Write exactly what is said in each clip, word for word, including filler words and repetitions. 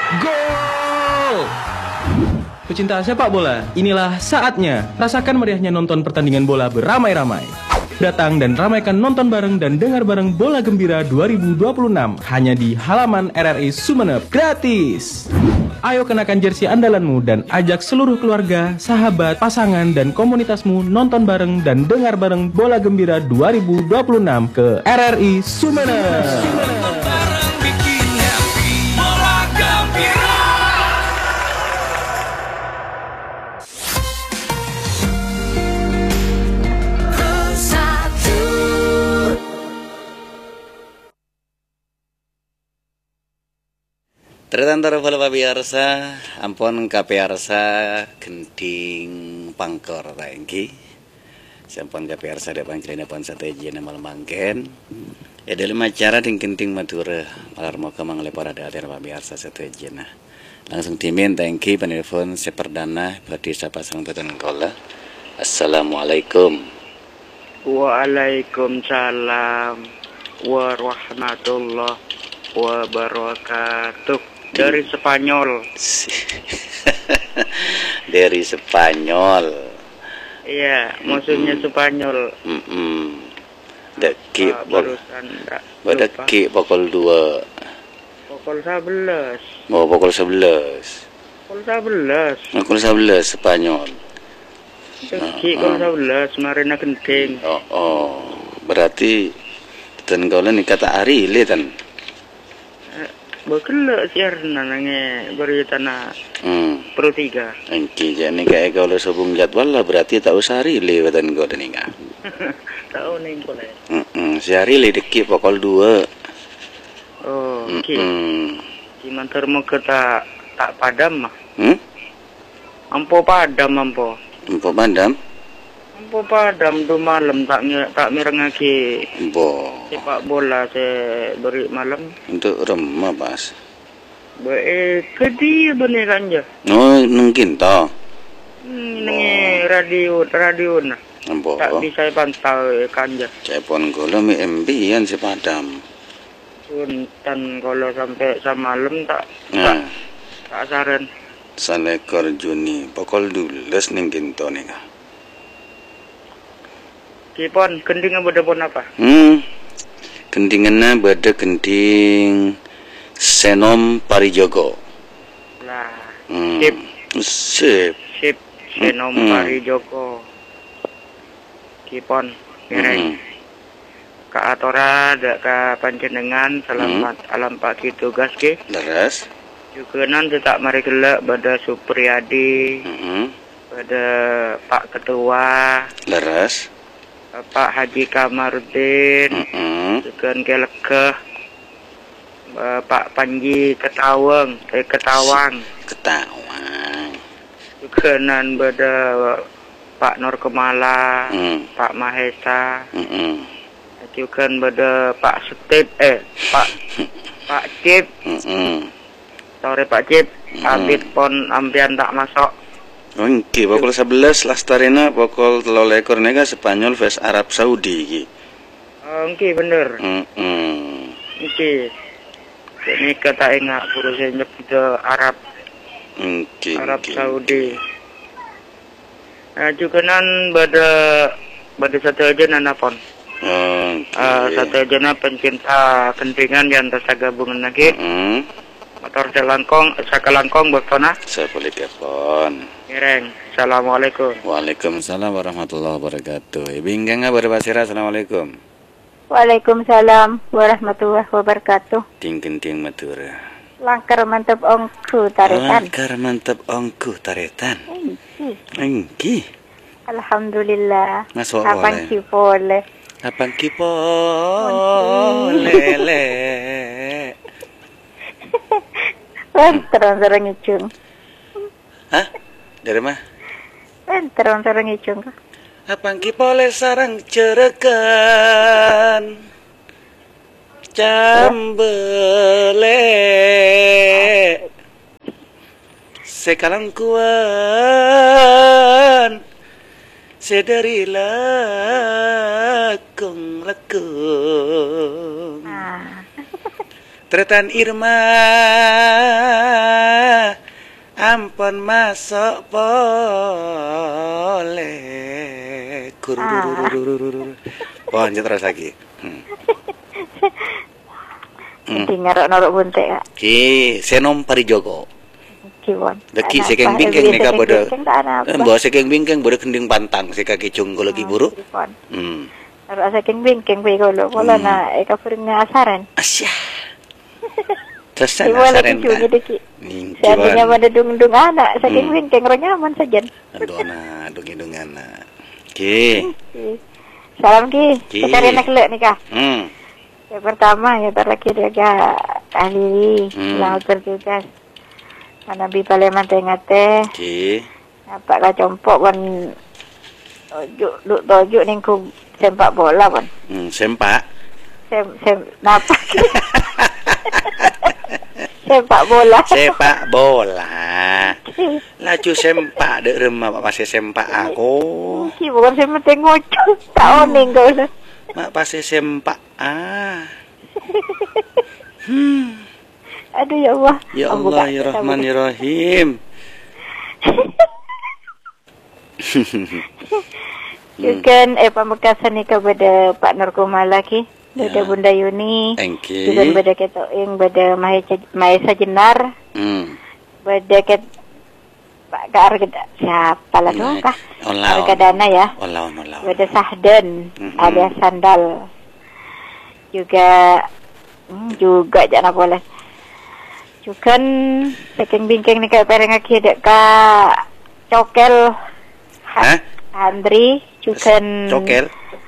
Gol! Pecinta sepak bola, inilah saatnya. Rasakan meriahnya nonton pertandingan bola beramai-ramai. Datang dan ramaikan nonton bareng dan dengar bareng Bola Gembira dua ribu dua puluh enam hanya di halaman R R I Sumeneb, gratis. Ayo kenakan jersey andalanmu dan ajak seluruh keluarga, sahabat, pasangan, dan komunitasmu nonton bareng dan dengar bareng Bola Gembira dua ribu dua puluh enam ke R R I Sumeneb. Tertantara bola pabiarsa, ampun kapiarsa genting pangkor taengki. Sampun kapiarsa da pangkilina pon satejana malam mangken. Ya dalam acara ding genting Madura, malar moga mangle para daerah pabiarsa satejana. Langsung dimin taengki penelpon seperdana badi sapasang beten kola. Assalamualaikum. Waalaikumsalam warahmatullahi wabarakatuh. Dari Spanyol. Dari Spanyol. Iya, maksudnya Mm-mm. Spanyol. Mm-mm. Deki Ah, pok barusan enggak. Deki pokol dua. Pukul sebelas. Oh, pokol sebelas. Pukul sebelas. Pokol sebelas Spanyol. Deki Ah, pukul ah. sebelas marina genting. Oh, oh. Berarti ten kaulah ni kata hari le tan. Bekelak siarna nange berita na Hmm. Pro tiga. Engki jani kayak kaulah sobung jadwal lah berarti tak usah hari le tan kau dan ingat. Tahu nih boleh. Hmm. Sehari le deki pokol dua. Oh, ki. Hmm. Gimana termo kita tak padam mah? Hmm? Ampo padam ampo. Empok bandam. Ampo padam do malam tak mi- tak mirengaki Bo. sepak bola saya beri malam. Untuk remah pas. Baik, kedi bener aja. Oh, mungkin toh. Hmm, ini radio radio nah. Empok. Tak bisa pantau kanja. Cepon kaulah mi embian sepadam. Punten kalau sampai semalam tak tak Nah. tak saran. Salekor Juni pokol dules ning kinto nih kah. Kipon kending apa pon apa? Hmm. Kendinganna bada kending Senom Parijogo. Lah, Hmm. Sip. Sip. sip Senom Hmm. Pari Joko. Kipon mireng. Hmm. Ka atora da ka panjenengan selamat alam pagi tugas ke. Leres. Juga nanti tak mari gelak pada Supriyadi, Hmm. pada Pak Ketua, Leres. Pak Haji Kamarudin, Hmm. juga Kelekeh, Pak Panji Ketawang, eh Ketawang, Ketawang. juga nan pada Pak Nur Kemala, Hmm. Pak Mahesa, Hmm. juga pada Pak Setip, eh Pak Pak Cip, Hmm. sore Pak Cip, Hmm. Abid pon ambian tak masuk. Oke, pokol sebelas Lastarena pokol telur lekor nega Spanyol vs Arab Saudi iki. Oh, oke bener. Hmm. Oke. Ini kata ingat berusaha ke Arab Oke. Arab oke, Saudi. Nah, juga nan pada pada satu aja nan apon. Oke. Ah, satu aja na pencinta kentingan yang tergabungan lagi. Hmm. Motor selangkong, sakalangkong bektona. Saya boleh telepon. Mireng. Assalamualaikum. Waalaikumsalam warahmatullahi wabarakatuh. Ibu ingkang ngabar Basira. Assalamualaikum. Waalaikumsalam warahmatullahi wabarakatuh. Ting-ting Madura. Langkar mantap ongku tarikan. Langkar mantap ongku taretan. Engki. Engki. Alhamdulillah. Masuk Kapan boleh. boleh. Apang kipo lele. Enteron sareng icung. Hah? Dari mana? Enteron sareng icung. Apang kipole sarang cerekan Cambele sekalang kuan sedari lakong lakong Ah. Tretan Irma ampun masuk boleh. Kururururururur. Oh, lanjut terus lagi. Hmm. Nanti ngarok-narok buntek kak. Ki, senom parijogo. Kiwon. Deki sekeng bingkeng nih kak bodoh. Bawa sekeng bingkeng bodoh kending pantang si kaki cung kalau buru. Hmm. Narok sekeng bingkeng pe kalau pola na eka pernah asaran. Asyah. Terus sana Kiwon lagi asaran juga kan. deki. Seandainya pada dung-dung anak sekeng bingkeng ro nyaman saja. Aduh anak, dung-dung anak. Ki. Salam Ki. Ki. Kita renak lek nih kak. Hmm. Yang pertama ya terlaki dia ahli selamat bertugas. Nabi Paleman tengate. Ki. Nampak ka compok pun tojuk duk tojuk ning ku sempak bola pun. Hmm, sempak. Sem sem napa? Sempak bola. Sepak bola. Laju sempak dek remah mak pasti sempak aku. Ki bukan sem tengok tak oning kau lah. Mak pasti sempak ah. Hmm. Aduh ya Allah. Ya Allah ya Rahman ya Rahim. Juga eh pamekasan ni kepada Pak Nur Kumala ki. Bada Ya. Bunda Yuni. Thank you. Juga bada ketoing bada Mahesa Mahesa Jenar. Hmm. Bada ket Pak Gargada siapa lah tu kah? Olah. Gargadana ya. Olah olah. Bada Sahden Mhm. alias Sandal. Juga hmm, juga jangan boleh. Juga saking bingkeng ni kak pereng aki dek kak Cokel. Hah? Andri juga Cokel.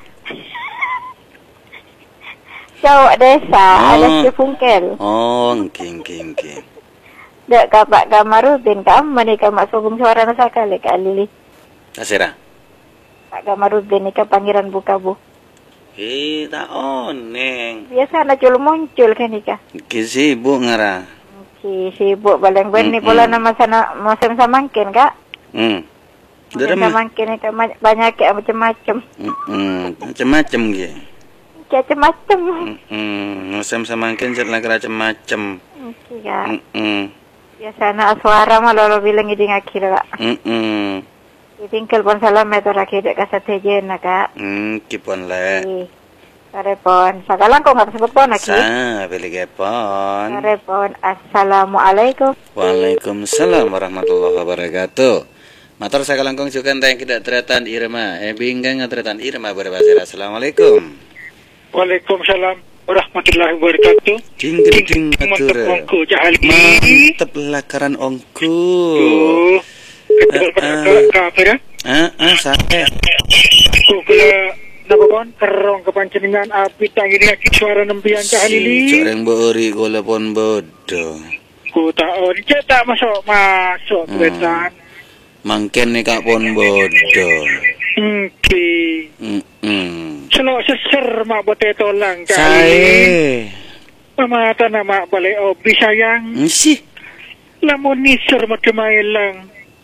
Cowok desa Oh. ada si Fungkel. Oh, ngking ngking ngking. Dek kak Pak Kamarudin kam menikah mak sobung suara nasa kali kak Lili. Kasira. Pak Kamarudin ni kak Pangeran Bukabu. Eh, tak oneng. Biasa nak culu muncul kan nikah. Ki sibuk ngara. Si sibuk baleng ben ni Mm-mm. pula nama sana musim samangkin kak. Hmm. Musim Derem. samangkin ni kak ma- banyak kayak macam-macam. Hmm, macam-macam ge. Kayak macam-macam. Hmm, musim samangkin jet lagi macam-macam. Okey kak. Hmm. Biasa nak suara mah lalu bilang ini ngakir kak. Hmm. Tinggal pun salam meter lagi dek kasat tejen nak kak. Hmm, kipon le. Eh, Sarepon. Sakalang kau nggak sebut pon lagi. Sa, pilih kepon. Sarepon. Assalamualaikum. Waalaikumsalam warahmatullahi wabarakatuh. Matur sakalangkong juga tayang tidak teratan Irma. Eh binggang teratan Irma berbasir. Assalamualaikum. Waalaikumsalam warahmatullahi wabarakatuh. Ding ding ding matur. Mantap ongku jahal Mantep lakaran ongku. Oh. Ah, Kafir. Ah, ah, saya. Ku kula napa kon kerong kepancenengan api tangini aki suara nembian jahal Si ini. coreng bori kula pun bodoh. Ku taon cek tak masuk masuk Hmm. tulisan. Mangken nih kak pun bodoh. Oke. Hmm. Selo seser mak bote tolang kali. Saya. Mama tanah mak balik obi sayang. Sih. Lamun nisir macam lang.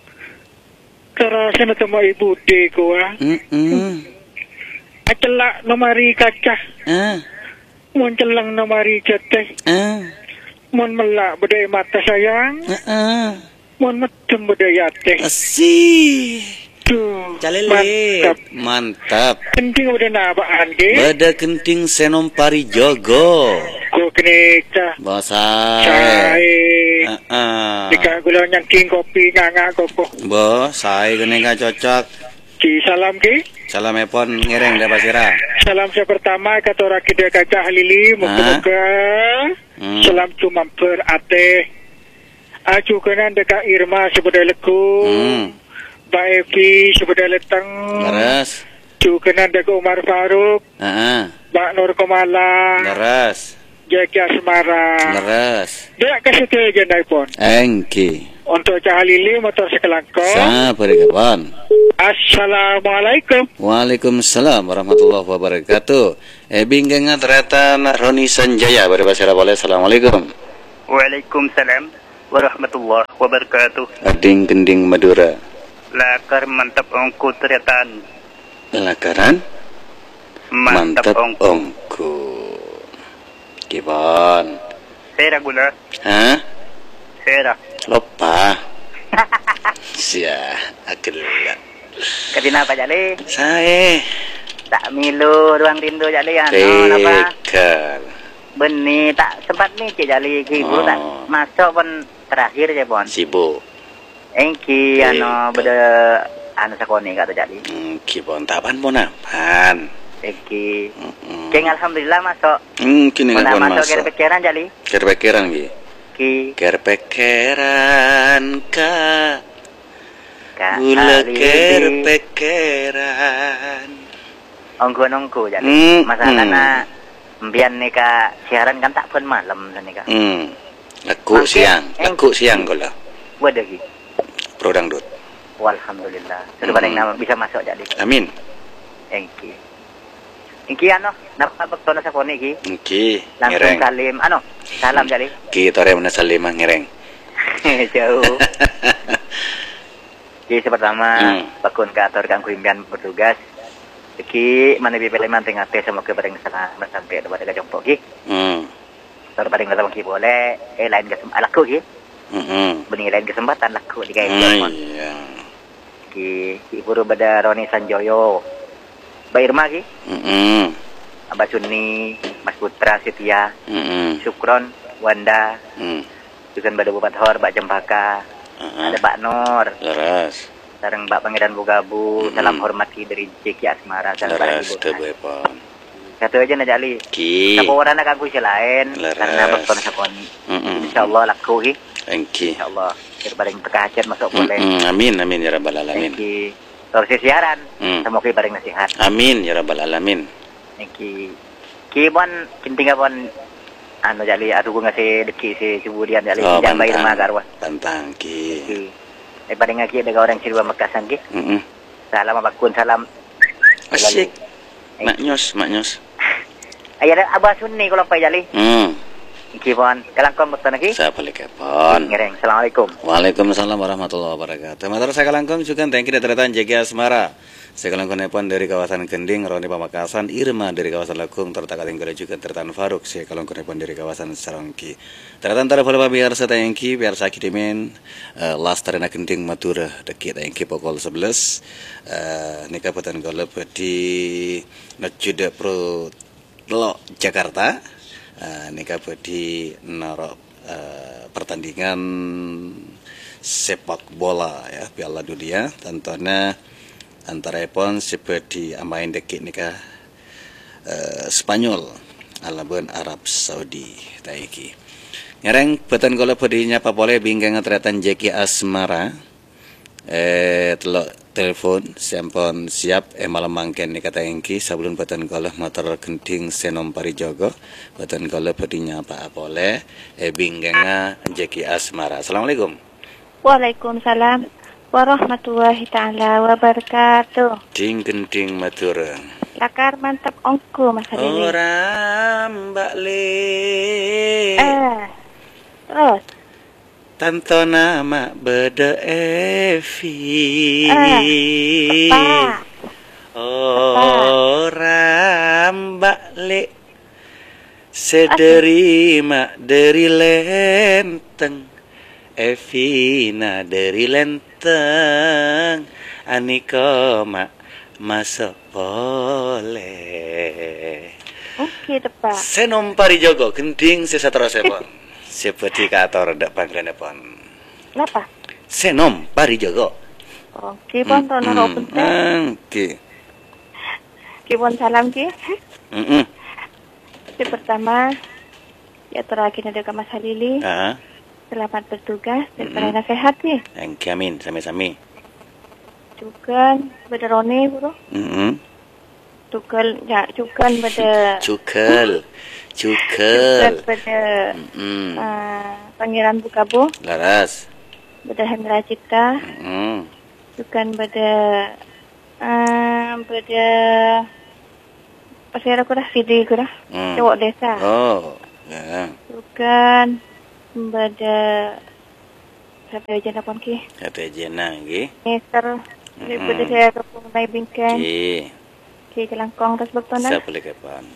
Terasa na tamo ibu de ko ah. Hmm. Acelak nomari kaca. Ah. Mun celang nomari jateh. Ah. Mun melak bedai mata sayang. Ah. Ah. Mun metem bedai teh. Asih. Tuh. Calele. Mantap. Mantap. Penting udah nabaan ke. Bada kenting senom parijogo. Ko kene cah. Bosai. Cai. Ah. Ah. Jika gula nyangking kopi nganga koko. Bo, saya kene gak cocok. Ci salam ke. Salam epon ngereng dah pasira. Salam saya pertama kata orang kita gajah lili. Moga-moga. Hmm. Salam cuma berate. Aju kenan dekat Irma sebedah leku. Hmm. Mbak Evi sebedah letang. Leres. Aju kenan dekat Umar Faruk. Ah. Mbak Nur Komala. Leres. Jaki Asmara. Leres. Dia kasih ke agenda pun. Engki. Untuk Cah Lili motor sekelangkong. Sabar kapan. Assalamualaikum. Waalaikumsalam warahmatullahi wabarakatuh. Eh bingkenga ternyata nak Roni Sanjaya pada bahasa Arab. Assalamualaikum. Waalaikumsalam warahmatullahi wabarakatuh. Ading kending Madura. Lakar mantap ongku teriatan. Lakaran Mantap, mantap ongku. ongku. Kibon. Sera gula. Hah? Sera. Lupa. Sia, akil. Katina apa jali? Saya. Tak milu ruang rindu jali ano apa? Tekal. Beni tak sempat ni cik jali ki Oh. tak masuk pun terakhir je pun. Sibuk. Engki Tekal. ano beda anu sakoni kata jali. Hmm, kipon tapan pun apan. Engki Hmm. Keng alhamdulillah masuk. Hmm, kini Mana ngapun masuk masuk. kira pikiran jali. Kerpekeran ki. Ki Kerpekeran ka. ka Gula ali kerpekeran. ongko-ongko jali. Hmm, Masalahnya mbian ni ka siaran kan tak pun malam ni ka. Hmm. Aku Makin, siang, eh. aku siang kala. Wadah ki. Pro dangdut. Walhamdulillah. Sudah paling Hmm. nama bisa masuk jadi. Amin. Engki. Engki ano, napa bektona sa koni ki? Ki, Langsung ngereng. salim, ano, salam jadi. Ki tore mana salimah ngereng. Jauh. Ki pertama, Hmm. bakun ke atur kang kuimpian bertugas. Ki mana bi pele manting ate sama ke paring sana sampai ada pada jongpok ki. Hmm. Tor paring kata ki boleh, eh lain kesem alaku ki. Hmm. Benih lain kesempatan laku di kaya Hmm. telepon. Iya. Ki ki buru beda Roni Sanjoyo. Mbak Irma ki, Hmm. Abah Suni, Mas Putra Setia, Hmm. Syukron, Wanda, Hmm. juga pada Bupat Hor, Mbak Jempaka, ada Pak Nur, Laras. sareng Mbak Pangeran Bugabu, Mm-mm. salam hormat ki dari Jeki Asmara, salam para Laras ibu. tebepon. Satu aja nak jali. Ki. Siapa orang nak aku lain, Laras. karena berton sakoni. Hmm. InsyaAllah laku ki, Engki. InsyaAllah. Terbaring tekahajan masuk boleh. Hmm. Amin, amin ya rabbal alamin. Neki, terus siaran, Hmm. sama ki bareng nasihat. Amin ya rabbal alamin. Neki, ki pun kinting pun anu jali aku ngasih deki si Cibudian jali Oh, jangan bayar pantang. magar wah. Pantang ki. Ki. Eh pada ngaki ada orang Cirwa Mekasan ki. Hmm. Salam abakun salam. Asyik. Maknyos, maknyos. Ayah Abah Sunni kalau pai jali. Hmm. Ki pun kalangkon betul lagi. Saya balik kepon. Ngereng. Assalamualaikum. Waalaikumsalam warahmatullahi wabarakatuh. Matur saya kalangkong juga thank you datang Jeki Asmara. Saya kalangkong nepon dari kawasan Kending, Roni Pamekasan, Irma dari kawasan Lekung, tertakat tinggal juga Tertan Faruk. Saya kalangkong nepon dari kawasan Sarongki. Tertan tara bola biar saya thank you, biar saya kirimin uh, last tarena Kending Matura dekit thank you pukul sebelas. Uh, ini kabupaten Golep di Najuda Pro Telok Jakarta. Uh, ini kabupaten di Narok uh, pertandingan sepak bola ya Piala Dunia tentunya antara pon seperti amain dekik nikah uh, Spanyol alaban Arab Saudi taiki ngereng petan gola pedinya apa boleh bingkang teratan Jeki Asmara eh telok telepon sampun siap eh malam mangken ni kata engki sebelum petan gola motor kenting senom parijogo petan gola pedinya apa boleh eh bingkang Jeki Asmara. Assalamualaikum. Waalaikumsalam warahmatullahi ta'ala wabarakatuh. Ding kenting matura. Lakar mantap ongku Mas Lili. Orang Mbak Le. Eh, terus. Tanto nama beda Evi. Eh, apa? Orang Mbak Le. Sederima dari lenteng. Evina dari lenteng. Aniko mak masuk boleh. Oke, tepat. Senom parijogo kenting sesatera sepon. Seperti kata rendak panggilan pon. Kenapa? Senom parijogo. Oke, pon tono ro penting. Oke. Ki pon salam ki. Heeh. Yang pertama, ya terakhir ada ke Mas Lili. Ah, Selamat bertugas dan mm sehat nih. engke amin sami-sami. Juga pada Rone bro. Heeh. Juga ya juga pada Cukel. juga Cukel. pada Heeh. uh, Pangeran Bukabu, Laras. pada Hendra Cipta, Heeh. juga pada uh, pada pasir aku dah Fidi aku dah Hmm. cowok desa. Oh, ya. Juga pada siapa aja napon ki. Kata jena nggih. Mister Mm-mm. daripada saya kepung naik bingkai. Nggih. Ki kelangkong terus bertona. Saya boleh kapan?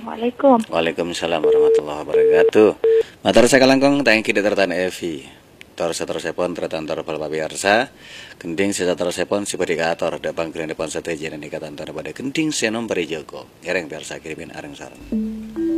Assalamualaikum. Waalaikumsalam warahmatullahi wabarakatuh. Matur saya kalangkong thank you tertan Evi. tor seterusipun tretantor Bapak Piarsa gending seterusipun si predikator da panggilan depan sateja dan ikatan pada gending senom Parijoko ngereng Piarsa kirimin areng sareng.